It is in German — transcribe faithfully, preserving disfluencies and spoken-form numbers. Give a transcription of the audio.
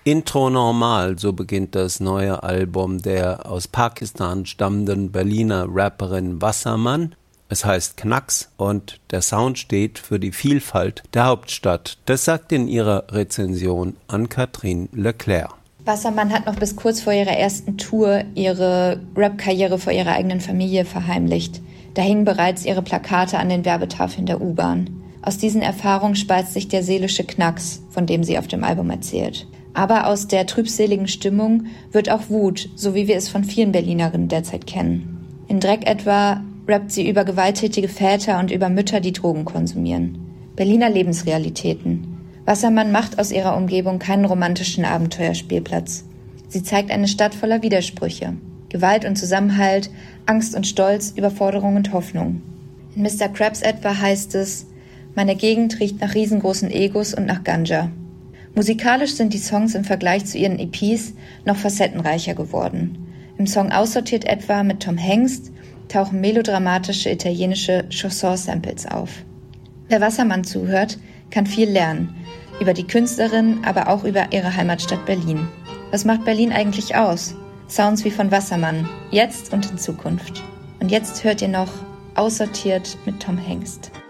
Intro normal, so beginnt das neue Album der aus Pakistan stammenden Berliner Rapperin Wasserman. Es heißt Knacks und der Sound steht für die Vielfalt der Hauptstadt. Das sagt in ihrer Rezension Anne-Catherine Leclerc. Wasserman hat noch bis kurz vor ihrer ersten Tour ihre Rap-Karriere vor ihrer eigenen Familie verheimlicht. Da hingen bereits ihre Plakate an den Werbetafeln der U-Bahn. Aus diesen Erfahrungen speist sich der seelische Knacks, von dem sie auf dem Album erzählt. Aber aus der trübseligen Stimmung wird auch Wut, so wie wir es von vielen Berlinerinnen derzeit kennen. In Dreck etwa rappt sie über gewalttätige Väter und über Mütter, die Drogen konsumieren. Berliner Lebensrealitäten. Wasserman macht aus ihrer Umgebung keinen romantischen Abenteuerspielplatz. Sie zeigt eine Stadt voller Widersprüche. Gewalt und Zusammenhalt, Angst und Stolz, Überforderung und Hoffnung. In Mister Krabs etwa heißt es: Meine Gegend riecht nach riesengroßen Egos und nach Ganja. Musikalisch sind die Songs im Vergleich zu ihren E Ps noch facettenreicher geworden. Im Song Aussortiert etwa mit Tom Hengst tauchen melodramatische italienische Chanson-Samples auf. Wer Wasserman zuhört, kann viel lernen. Über die Künstlerin, aber auch über ihre Heimatstadt Berlin. Was macht Berlin eigentlich aus? Sounds wie von Wasserman, jetzt und in Zukunft. Und jetzt hört ihr noch Aussortiert mit Tom Hengst.